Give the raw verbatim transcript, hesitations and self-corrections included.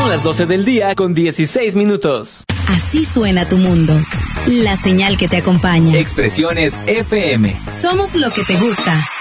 Son las doce del día con dieciséis minutos. Así suena tu mundo. La señal que te acompaña. Expresiones F M. Somos lo que te gusta.